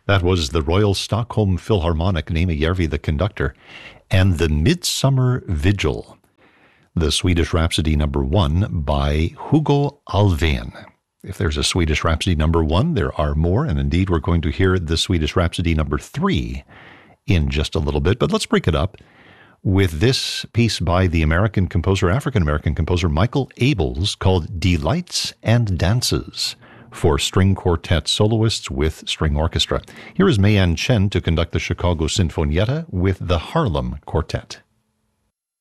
That was the Royal Stockholm Philharmonic, Neeme Järvi the conductor, and the Midsummer Vigil, the Swedish Rhapsody number 1 by Hugo Alfvén. If there's a Swedish Rhapsody number 1, there are more, and indeed we're going to hear the Swedish Rhapsody number 3 in just a little bit. But let's break it up with this piece by the African-American composer Michael Abels called Delights and Dances for string quartet soloists with string orchestra. Here is Mei An Chen to conduct the Chicago Sinfonietta with the Harlem Quartet.